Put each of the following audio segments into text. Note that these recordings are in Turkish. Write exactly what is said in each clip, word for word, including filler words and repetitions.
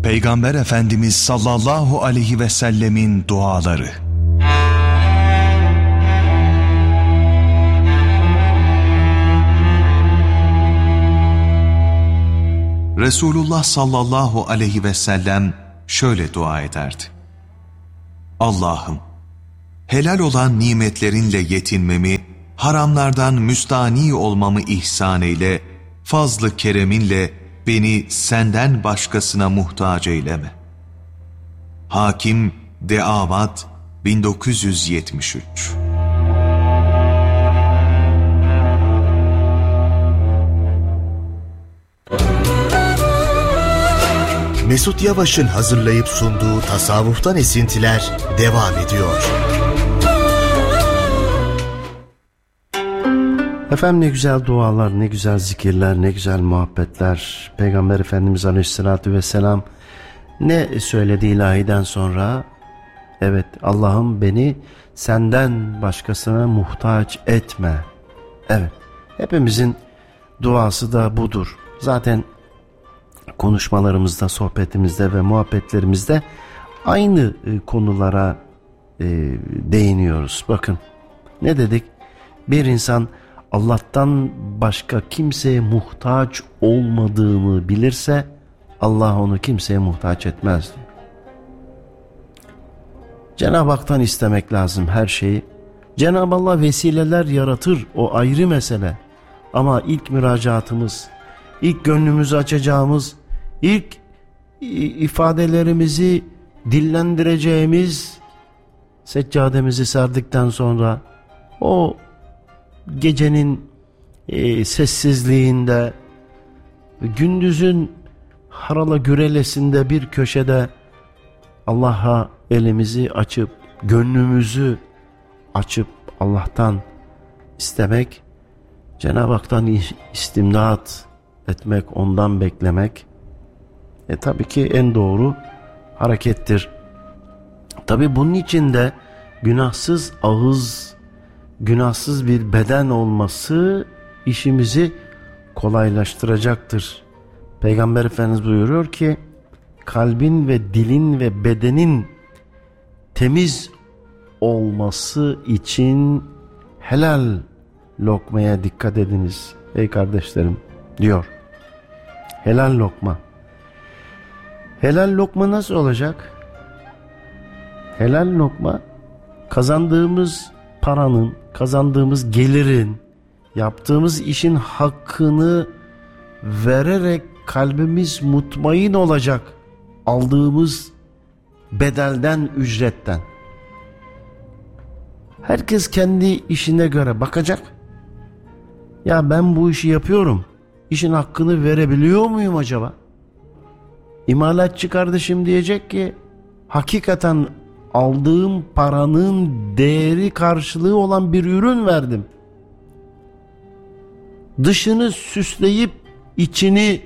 Peygamber Efendimiz sallallahu aleyhi ve sellemin duaları. Resulullah sallallahu aleyhi ve sellem şöyle dua ederdi: Allah'ım, helal olan nimetlerinle yetinmemi, haramlardan müstani olmamı ihsan eyle, fazl-ı kereminle beni senden başkasına muhtaç eyleme. Hakim Deavat bin dokuz yüz yetmiş üç. Mesut Yavaş'ın hazırlayıp sunduğu Tasavvuftan Esintiler devam ediyor. Efendim, ne güzel dualar, ne güzel zikirler, ne güzel muhabbetler. Peygamber Efendimiz Aleyhisselatü Vesselam ne söyledi ilahiden sonra? Evet, Allah'ım beni senden başkasına muhtaç etme. Evet, hepimizin duası da budur. Zaten konuşmalarımızda, sohbetimizde ve muhabbetlerimizde aynı konulara e, değiniyoruz. Bakın, ne dedik? Bir insan Allah'tan başka kimseye muhtaç olmadığını bilirse Allah onu kimseye muhtaç etmez. Cenab-ı Hak'tan istemek lazım her şeyi. Cenab-ı Allah vesileler yaratır, o ayrı mesele. Ama ilk müracaatımız, ilk gönlümüzü açacağımız, ilk ifadelerimizi dillendireceğimiz, seccademizi serdikten sonra o gecenin e, sessizliğinde, gündüzün harala gürelesinde bir köşede Allah'a elimizi açıp, gönlümüzü açıp Allah'tan istemek, Cenab-ı Hak'tan istimdat etmek, ondan beklemek, e tabii ki en doğru harekettir. Tabii bunun için de günahsız ağız, günahsız bir beden olması işimizi kolaylaştıracaktır. Peygamber Efendimiz buyuruyor ki, kalbin ve dilin ve bedenin temiz olması için helal lokmaya dikkat ediniz ey kardeşlerim diyor. Helal lokma. Helal lokma nasıl olacak? Helal lokma, kazandığımız paranın, kazandığımız gelirin, yaptığımız işin hakkını vererek kalbimiz mutmain olacak. Aldığımız bedelden, ücretten. Herkes kendi işine göre bakacak. Ya ben bu işi yapıyorum, İşin hakkını verebiliyor muyum acaba? İmalatçı kardeşim diyecek ki, hakikaten aldığım paranın değeri karşılığı olan bir ürün verdim. Dışını süsleyip içini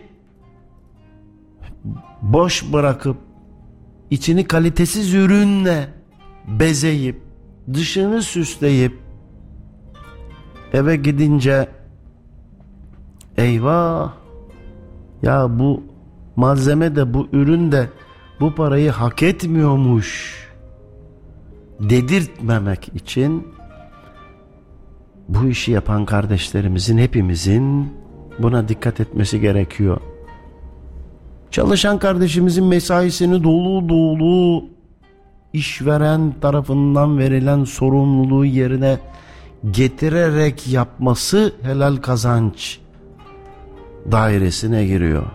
boş bırakıp, içini kalitesiz ürünle bezeyip, dışını süsleyip eve gidince eyvah ya, bu malzeme de, bu ürün de bu parayı hak etmiyormuş dedirtmemek için bu işi yapan kardeşlerimizin, hepimizin buna dikkat etmesi gerekiyor. Çalışan kardeşimizin mesaisini dolu dolu işveren tarafından verilen sorumluluğu yerine getirerek yapması helal kazanç dairesine giriyor.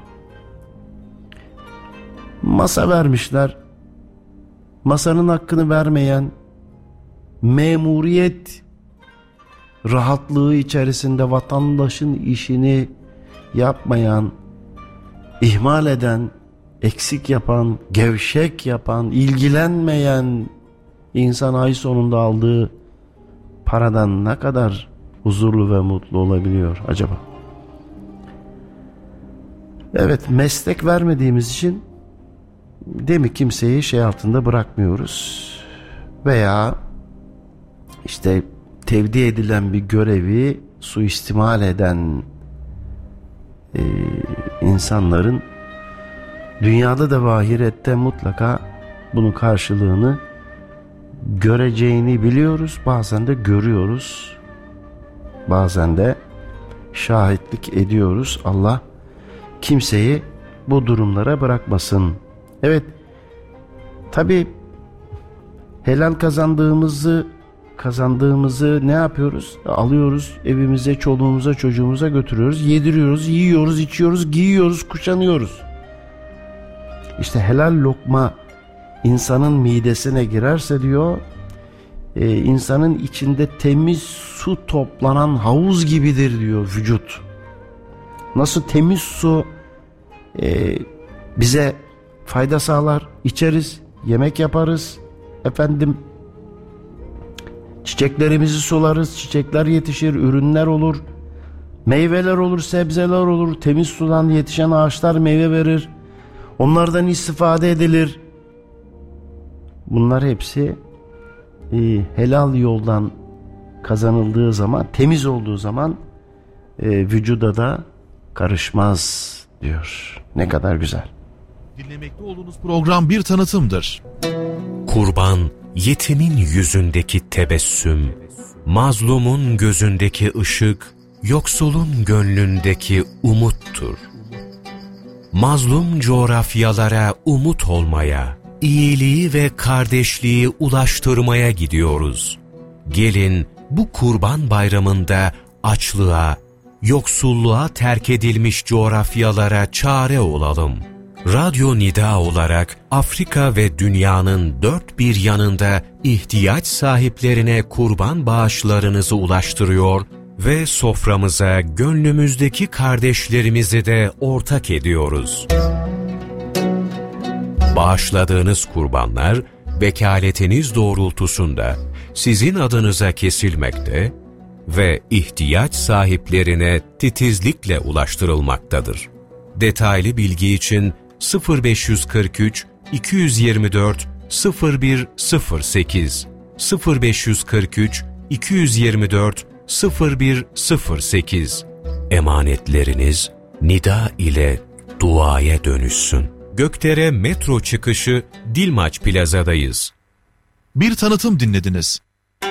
Masa vermişler. Masanın hakkını vermeyen, memuriyet rahatlığı içerisinde vatandaşın işini yapmayan, ihmal eden, eksik yapan, gevşek yapan, ilgilenmeyen insan ay sonunda aldığı paradan ne kadar huzurlu ve mutlu olabiliyor acaba? Evet, meslek vermediğimiz için değil mi, kimseyi şey altında bırakmıyoruz. Veya işte tevdi edilen bir görevi suistimal eden e, insanların dünyada da ve ahirette mutlaka bunun karşılığını göreceğini biliyoruz. Bazen de görüyoruz. Bazen de şahitlik ediyoruz. Allah kimseyi bu durumlara bırakmasın. Evet, tabii helal kazandığımızı kazandığımızı ne yapıyoruz? Alıyoruz, evimize, çoluğumuza, çocuğumuza götürüyoruz, yediriyoruz, yiyoruz, içiyoruz, giyiyoruz, kuşanıyoruz. İşte helal lokma insanın midesine girerse diyor, e, insanın içinde temiz su toplanan havuz gibidir diyor vücut. Nasıl temiz su e, bize fayda sağlar, içeriz, yemek yaparız, efendim çiçeklerimizi sularız, çiçekler yetişir, ürünler olur, meyveler olur, sebzeler olur, temiz sudan yetişen ağaçlar meyve verir, onlardan istifade edilir. Bunlar hepsi e, helal yoldan kazanıldığı zaman, temiz olduğu zaman e, vücuda da karışmaz diyor. Ne kadar güzel. Dinlemekte olduğunuz program bir tanıtımdır. Kurban, yetimin yüzündeki tebessüm, mazlumun gözündeki ışık, yoksulun gönlündeki umuttur. Mazlum coğrafyalara umut olmaya, iyiliği ve kardeşliği ulaştırmaya gidiyoruz. Gelin bu Kurban Bayramı'nda açlığa, yoksulluğa terk edilmiş coğrafyalara çare olalım. Radyo Nida olarak Afrika ve dünyanın dört bir yanında ihtiyaç sahiplerine kurban bağışlarınızı ulaştırıyor ve soframıza gönlümüzdeki kardeşlerimizi de ortak ediyoruz. Bağışladığınız kurbanlar vekaletiniz doğrultusunda sizin adınıza kesilmekte ve ihtiyaç sahiplerine titizlikle ulaştırılmaktadır. Detaylı bilgi için sıfır beş kırk üç iki yüz yirmi dört sıfır bir sıfır sekiz sıfır beş kırk üç iki yüz yirmi dört sıfır bir sıfır sekiz emanetleriniz nida ile duaya dönüşsün. Gökdere metro çıkışı Dilmaç Plaza'dayız. Bir tanıtım dinlediniz.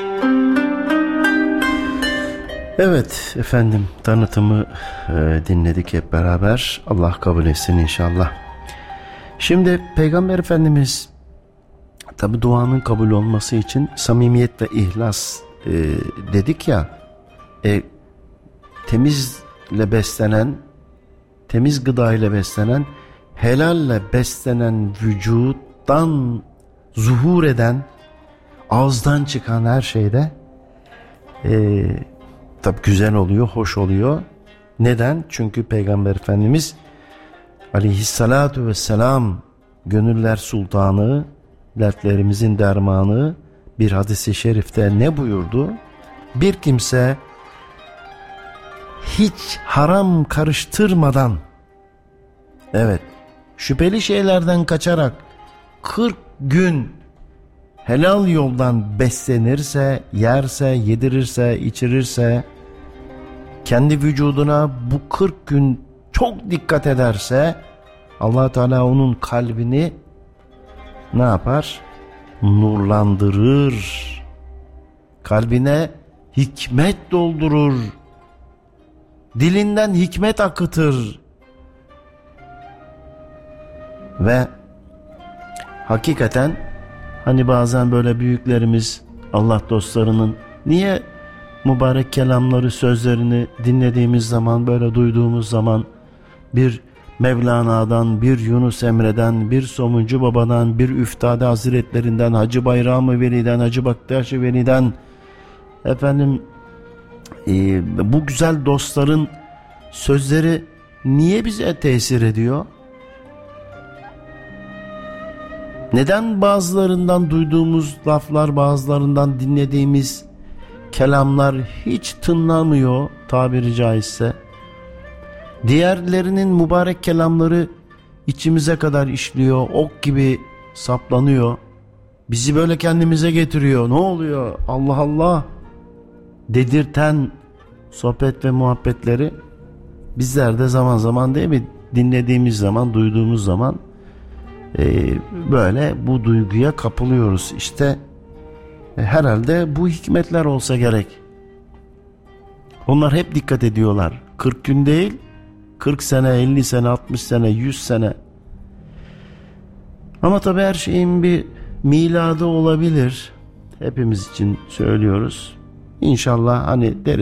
Evet efendim, tanıtımı e, dinledik hep beraber. Allah kabul etsin inşallah. Şimdi Peygamber Efendimiz tabi duanın kabul olması için samimiyet ve ihlas e, dedik ya, e, temizle beslenen, temiz gıda ile beslenen, helalle beslenen vücuttan zuhur eden, ağızdan çıkan her şeyde e, tabi güzel oluyor, hoş oluyor. Neden? Çünkü Peygamber Efendimiz aleyhissalatu vesselam gönüller sultanı, dertlerimizin dermanı, bir hadis-i şerifte ne buyurdu? Bir kimse hiç haram karıştırmadan, evet, şüpheli şeylerden kaçarak kırk gün helal yoldan beslenirse, yerse, yedirirse, içirirse, kendi vücuduna bu kırk gün çok dikkat ederse, Allah Teala onun kalbini ne yapar? Nurlandırır. Kalbine hikmet doldurur. Dilinden hikmet akıtır. Ve hakikaten hani bazen böyle büyüklerimiz, Allah dostlarının, niye mübarek kelamları, sözlerini dinlediğimiz zaman, böyle duyduğumuz zaman bir Mevlana'dan, bir Yunus Emre'den, bir Somuncu Baba'dan, bir Üftade Hazretlerinden, Hacı Bayram-ı Veli'den, Hacı Baktaş-ı Veli'den, efendim e, bu güzel dostların sözleri niye bize tesir ediyor? Neden bazılarından duyduğumuz laflar, bazılarından dinlediğimiz kelamlar hiç tınlamıyor tabiri caizse? Diğerlerinin mübarek kelamları içimize kadar işliyor, ok gibi saplanıyor. Bizi böyle kendimize getiriyor. Ne oluyor? Allah Allah dedirten sohbet ve muhabbetleri bizler de zaman zaman, değil mi, dinlediğimiz zaman, duyduğumuz zaman e, böyle bu duyguya kapılıyoruz. İşte e, herhalde bu hikmetler olsa gerek. Onlar hep dikkat ediyorlar. kırk gün değil, kırk sene, elli sene, altmış sene, yüz sene. Ama tabii her şeyin bir miladı olabilir. Hepimiz için söylüyoruz. İnşallah hani deriz